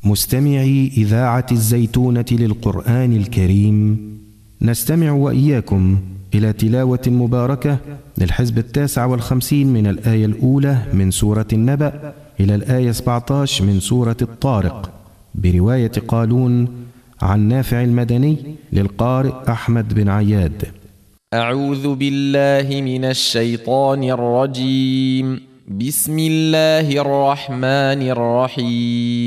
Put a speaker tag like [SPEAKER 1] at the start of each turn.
[SPEAKER 1] مستمعي إذاعة الزيتونة للقرآن الكريم، نستمع وإياكم إلى تلاوة مباركة للحزب 59 من الآية الأولى من سورة النبأ إلى الآية 17 من سورة الطارق، برواية قالون عن نافع المدني للقارئ أحمد بن عياد.
[SPEAKER 2] أعوذ بالله من الشيطان الرجيم. بسم الله الرحمن الرحيم.